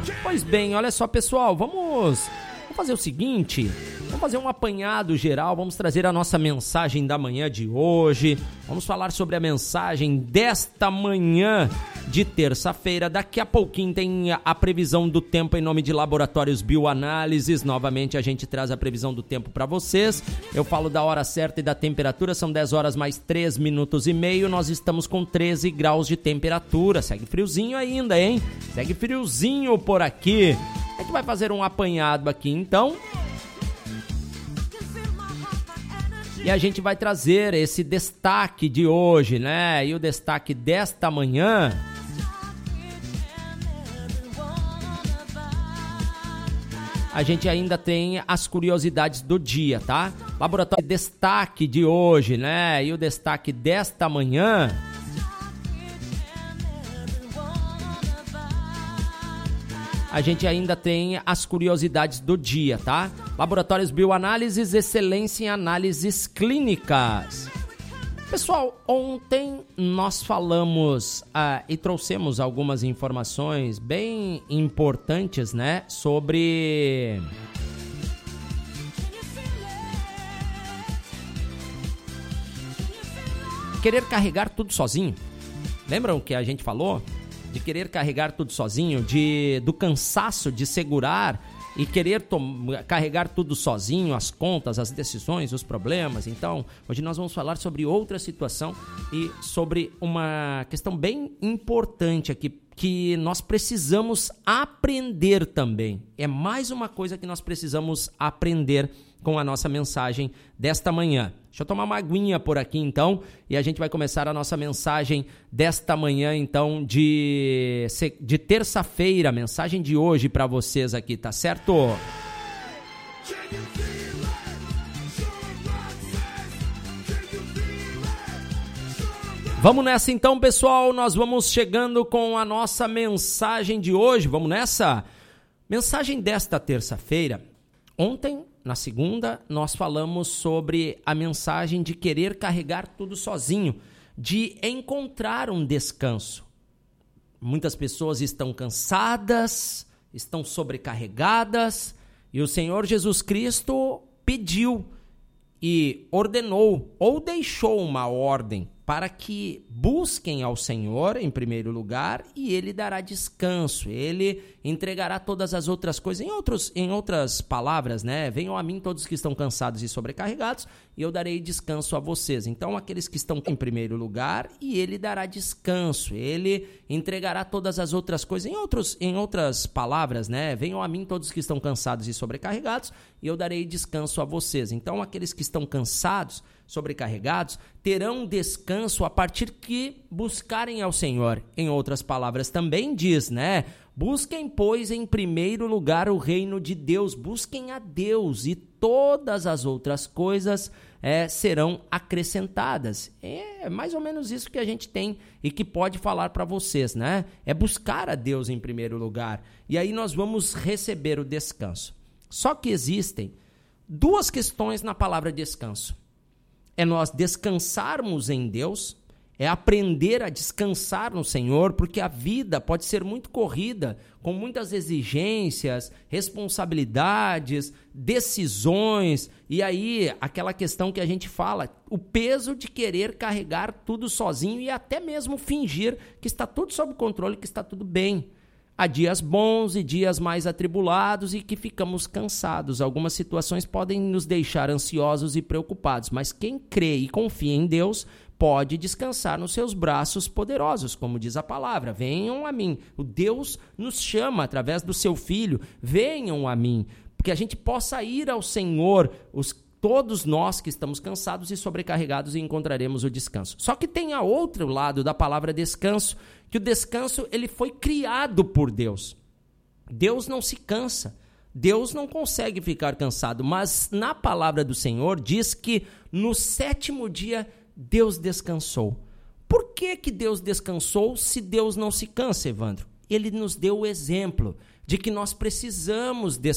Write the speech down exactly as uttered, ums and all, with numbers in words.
Pois bem, olha só, pessoal, vamos, vamos fazer o seguinte, vamos fazer um apanhado geral, vamos trazer a nossa mensagem da manhã de hoje, vamos falar sobre a mensagem desta manhã de terça-feira. Daqui a pouquinho tem a previsão do tempo em nome de Laboratórios Bioanálises. Novamente a gente traz a previsão do tempo para vocês. Eu falo da hora certa e da temperatura, são dez horas mais três minutos e meio. Nós estamos com treze graus de temperatura. Segue friozinho ainda, hein? Segue friozinho por aqui. A gente vai fazer um apanhado aqui então. E a gente vai trazer esse destaque de hoje, né? E o destaque desta manhã... A gente ainda tem as curiosidades do dia, tá? Laboratório destaque de hoje, né? E o destaque desta manhã... A gente ainda tem as curiosidades do dia, tá? Laboratórios Bioanálises, excelência em análises clínicas. Pessoal, ontem nós falamos ah, e trouxemos algumas informações bem importantes, né? Sobre... querer carregar tudo sozinho. Lembram que a gente falou? De querer carregar tudo sozinho, de, do cansaço de segurar e querer tom- carregar tudo sozinho, as contas, as decisões, os problemas. Então, hoje nós vamos falar sobre outra situação e sobre uma questão bem importante aqui, que nós precisamos aprender também. É mais uma coisa que nós precisamos aprender com a nossa mensagem desta manhã. Deixa eu tomar uma aguinha por aqui, então, e a gente vai começar a nossa mensagem desta manhã, então, de, de terça-feira, a mensagem de hoje para vocês aqui, tá certo? Vamos nessa então, pessoal, nós vamos chegando com a nossa mensagem de hoje, vamos nessa? Mensagem desta terça-feira. Ontem, na segunda, nós falamos sobre a mensagem de querer carregar tudo sozinho, de encontrar um descanso. Muitas pessoas estão cansadas, estão sobrecarregadas, e o Senhor Jesus Cristo pediu e ordenou ou deixou uma ordem para que busquem ao Senhor em primeiro lugar e Ele dará descanso, Ele entregará todas as outras coisas. Em, outros, em outras palavras, né? Venham a mim todos que estão cansados e sobrecarregados e eu darei descanso a vocês. Então, aqueles que estão em primeiro lugar e Ele dará descanso, Ele entregará todas as outras coisas. Em, outros, em outras palavras, né? Venham a mim todos que estão cansados e sobrecarregados e eu darei descanso a vocês. Então, aqueles que estão cansados, sobrecarregados, terão descanso a partir que buscarem ao Senhor. Em outras palavras também diz, né? Busquem, pois, em primeiro lugar o reino de Deus. Busquem a Deus e todas as outras coisas é, serão acrescentadas. É mais ou menos isso que a gente tem e que pode falar para vocês, né? É buscar a Deus em primeiro lugar. E aí nós vamos receber o descanso. Só que existem duas questões na palavra descanso. É nós descansarmos em Deus, é aprender a descansar no Senhor, porque a vida pode ser muito corrida, com muitas exigências, responsabilidades, decisões, e aí aquela questão que a gente fala, o peso de querer carregar tudo sozinho e até mesmo fingir que está tudo sob controle, que está tudo bem. Há dias bons e dias mais atribulados e que ficamos cansados. Algumas situações podem nos deixar ansiosos e preocupados, mas quem crê e confia em Deus pode descansar nos seus braços poderosos, como diz a palavra. Venham a mim. O Deus nos chama através do seu Filho. Venham a mim, porque a gente possa ir ao Senhor, os todos nós que estamos cansados e sobrecarregados, e encontraremos o descanso. Só que tem a outro lado da palavra descanso, que o descanso ele foi criado por Deus. Deus não se cansa, Deus não consegue ficar cansado, mas na palavra do Senhor diz que no sétimo dia Deus descansou. Por que que Deus descansou se Deus não se cansa, Evandro? Ele nos deu o exemplo de que nós precisamos descansar.